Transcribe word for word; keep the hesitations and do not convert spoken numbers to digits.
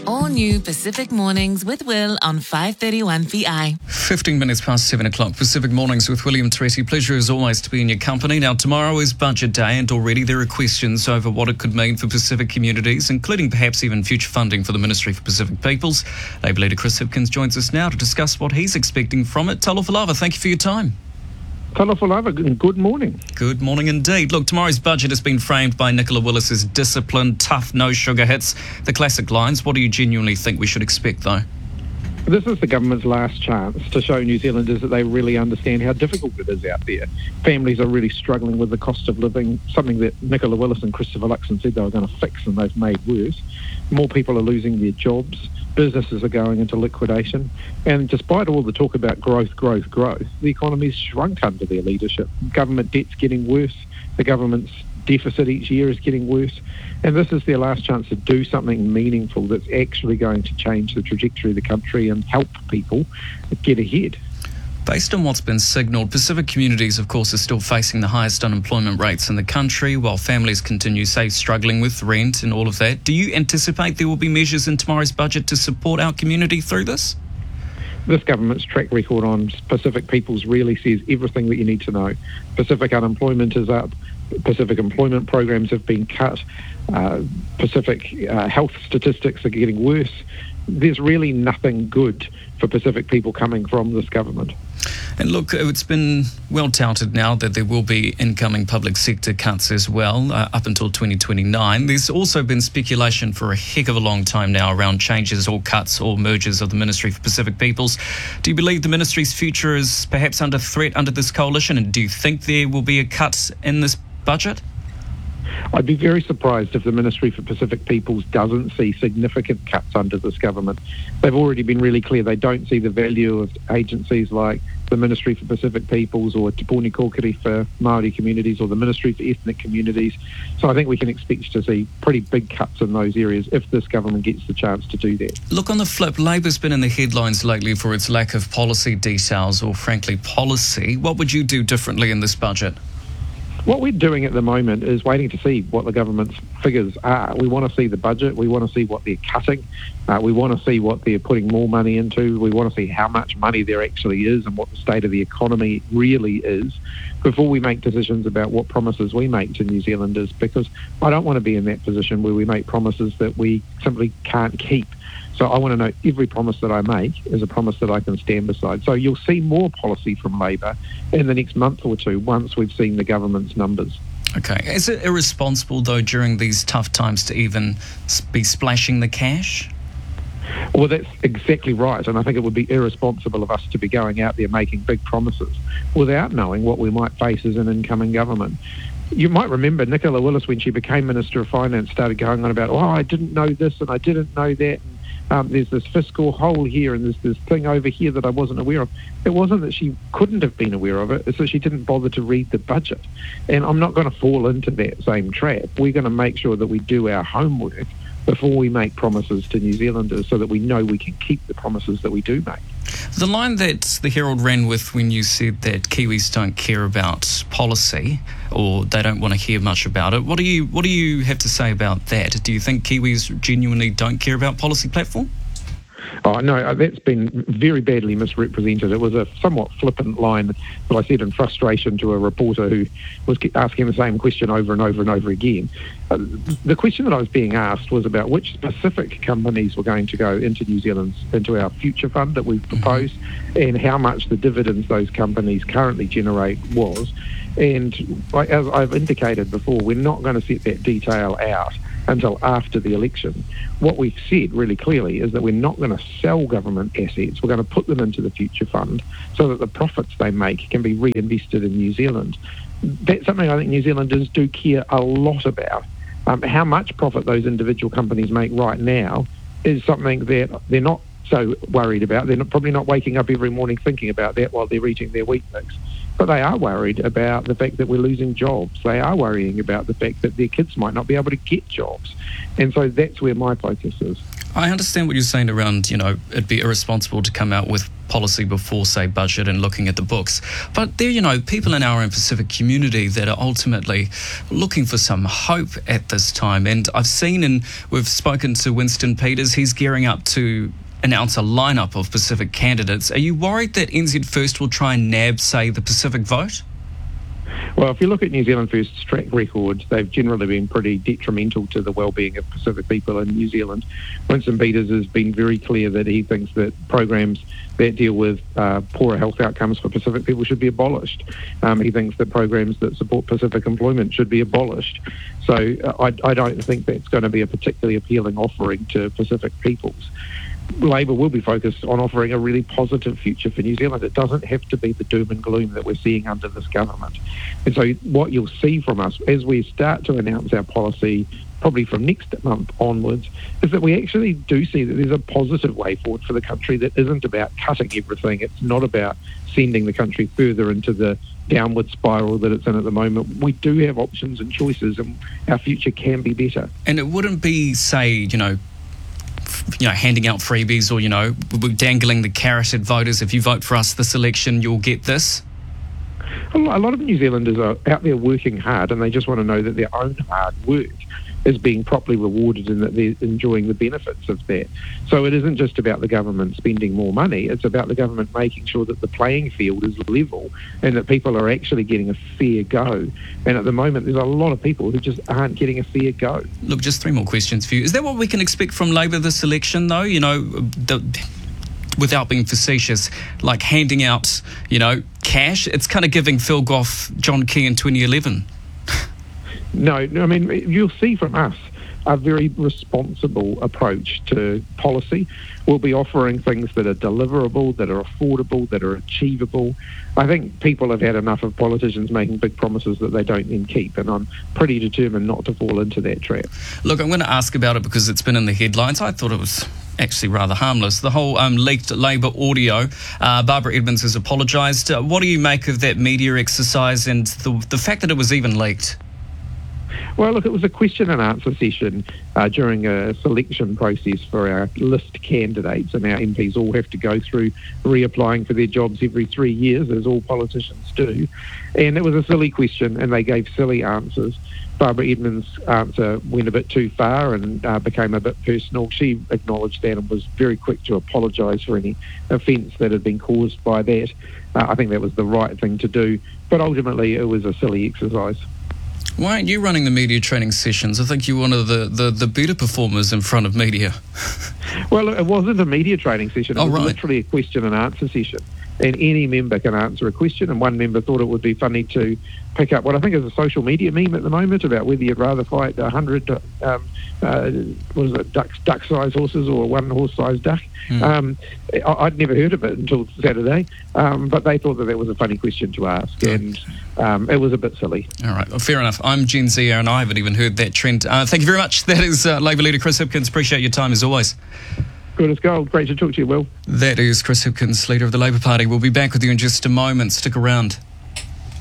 All new Pacific Mornings with Will on five thirty-one P I. fifteen minutes past seven o'clock, Pacific Mornings with William Tretti. Pleasure as always to be in your company. Now, tomorrow is budget day, and already there are questions over what it could mean for Pacific communities, including perhaps even future funding for the Ministry for Pacific Peoples. Labour leader Chris Hipkins joins us now to discuss what he's expecting from it. Talofa lava, thank you for your time. Talofa lava, good morning. Good morning indeed. Look, tomorrow's budget has been framed by Nicola Willis as disciplined, tough, no sugar hits. The classic lines. What do you genuinely think we should expect, though? This is the government's last chance to show New Zealanders that they really understand how difficult it is out there. Families are really struggling with the cost of living, something that Nicola Willis and Christopher Luxon said they were going to fix, and they've made worse. More people are losing their jobs. Businesses are going into liquidation. And despite all the talk about growth, growth, growth, the economy's shrunk under their leadership. Government debt's getting worse. The government's deficit each year is getting worse. And this is their last chance to do something meaningful that's actually going to change the trajectory of the country and help people get ahead. Based on what's been signalled, Pacific communities, of course, are still facing the highest unemployment rates in the country, while families continue, say, struggling with rent and all of that. Do you anticipate there will be measures in tomorrow's budget to support our community through this? This government's track record on Pacific peoples really says everything that you need to know. Pacific unemployment is up. Pacific employment programs have been cut. Uh, Pacific uh, health statistics are getting worse. There's really nothing good for Pacific people coming from this government. And look, it's been well touted now that there will be incoming public sector cuts as well, uh, up until twenty twenty-nine. There's also been speculation for a heck of a long time now around changes or cuts or mergers of the Ministry for Pacific Peoples. Do you believe the ministry's future is perhaps under threat under this coalition, and do you think there will be a cut in this budget? I'd be very surprised if the Ministry for Pacific Peoples doesn't see significant cuts under this government. They've already been really clear they don't see the value of agencies like the Ministry for Pacific Peoples or Te Pōni Kōkiri for Māori communities or the Ministry for Ethnic Communities. So I think we can expect to see pretty big cuts in those areas if this government gets the chance to do that. Look, on the flip, Labour's been in the headlines lately for its lack of policy details or, frankly, policy. What would you do differently in this budget? What we're doing at the moment is waiting to see what the government's figures are. We want to see the budget. We want to see what they're cutting. Uh, we want to see what they're putting more money into. We want to see how much money there actually is and what the state of the economy really is before we make decisions about what promises we make to New Zealanders, because I don't want to be in that position where we make promises that we simply can't keep. So I want to know every promise that I make is a promise that I can stand beside. So you'll see more policy from Labour in the next month or two once we've seen the government's numbers. Okay. Is it irresponsible, though, during these tough times to even be splashing the cash? Well, that's exactly right. And I think it would be irresponsible of us to be going out there making big promises without knowing what we might face as an incoming government. You might remember Nicola Willis, when she became Minister of Finance, started going on about, oh, I didn't know this and I didn't know that. Um, there's this fiscal hole here and there's this thing over here that I wasn't aware of. It wasn't that she couldn't have been aware of it, it's that she didn't bother to read the budget. And I'm not going to fall into that same trap. We're going to make sure that we do our homework before we make promises to New Zealanders so that we know we can keep the promises that we do make. The line that the Herald ran with when you said that Kiwis don't care about policy or they don't want to hear much about it, what do you what do you have to say about that? Do you think Kiwis genuinely don't care about policy platform? Oh, no, that's been very badly misrepresented. It was a somewhat flippant line that I said in frustration to a reporter who was asking the same question over and over and over again. Uh, the question that I was being asked was about which specific companies were going to go into New Zealand's, into our future fund that we've proposed, and how much the dividends those companies currently generate was. And as I've indicated before, we're not going to set that detail out until after the election. What we've said really clearly is that we're not going to sell government assets. We're going to put them into the future fund so that the profits they make can be reinvested in New Zealand. That's something I think New Zealanders do care a lot about. Um, how much profit those individual companies make right now is something that they're not so worried about. They're not, probably not waking up every morning thinking about that while they're eating their wheat mix. But they are worried about the fact that we're losing jobs. They are worrying about the fact that their kids might not be able to get jobs. And so that's where my focus is. I understand what you're saying around, you know, it'd be irresponsible to come out with policy before, say, budget and looking at the books. But there, you know, people in our own Pacific community that are ultimately looking for some hope at this time. And I've seen, and we've spoken to Winston Peters, he's gearing up to announce a lineup of Pacific candidates. Are you worried that N Z First will try and nab, say, the Pacific vote? Well, if you look at New Zealand First's track record, they've generally been pretty detrimental to the well-being of Pacific people in New Zealand. Winston Peters has been very clear that he thinks that programs that deal with uh, poorer health outcomes for Pacific people should be abolished. Um, he thinks that programs that support Pacific employment should be abolished. So uh, I, I don't think that's going to be a particularly appealing offering to Pacific peoples. Labor will be focused on offering a really positive future for New Zealand. It doesn't have to be the doom and gloom that we're seeing under this government. And so what you'll see from us as we start to announce our policy, probably from next month onwards, is that we actually do see that there's a positive way forward for the country that isn't about cutting everything. It's not about sending the country further into the downward spiral that it's in at the moment. We do have options and choices, and our future can be better. And it wouldn't be, say, you know, you know, handing out freebies or, you know, dangling the carrot at voters. If you vote for us this election, you'll get this. A lot of New Zealanders are out there working hard, and they just want to know that their own hard work is being properly rewarded and that they're enjoying the benefits of that. So it isn't just about the government spending more money, it's about the government making sure that the playing field is level and that people are actually getting a fair go. And at the moment, there's a lot of people who just aren't getting a fair go. Look, just three more questions for you. Is that what we can expect from Labor this election, though? You know, the, without being facetious, like handing out, you know, cash? It's kind of giving Phil Goff John Key in twenty eleven. No, no, I mean, you'll see from us a very responsible approach to policy. We'll be offering things that are deliverable, that are affordable, that are achievable. I think people have had enough of politicians making big promises that they don't then keep, and I'm pretty determined not to fall into that trap. Look, I'm going to ask about it because it's been in the headlines. I thought it was actually rather harmless. The whole um, leaked Labor audio. Uh, Barbara Edmonds has apologised. Uh, what do you make of that media exercise and the, the fact that it was even leaked? Well, look, it was a question and answer session uh, during a selection process for our list candidates, and our M Ps all have to go through reapplying for their jobs every three years, as all politicians do. And it was a silly question, and they gave silly answers. Barbara Edmonds' answer went a bit too far and uh, became a bit personal. She acknowledged that and was very quick to apologise for any offence that had been caused by that. Uh, I think that was the right thing to do, but ultimately it was a silly exercise. Why aren't you running the media training sessions? I think you're one of the, the, the better performers in front of media. Well, it wasn't a media training session. It oh, was right. literally a question and answer session. And any member can answer a question. And one member thought it would be funny to pick up what I think is a social media meme at the moment about whether you'd rather fight a hundred, um, uh, what is it, duck, duck-sized horses or a one-horse-sized duck. Mm. Um, I, I'd never heard of it until Saturday, um, but they thought that that was a funny question to ask, yeah. and um, it was a bit silly. All right, well, fair enough. I'm Gen Z and I haven't even heard that trend. Uh, thank you very much. That is uh, Labor leader Chris Hipkins. Appreciate your time as always. Good as gold. Great to talk to you, Will. That is Chris Hipkins, leader of the Labor Party. We'll be back with you in just a moment. Stick around.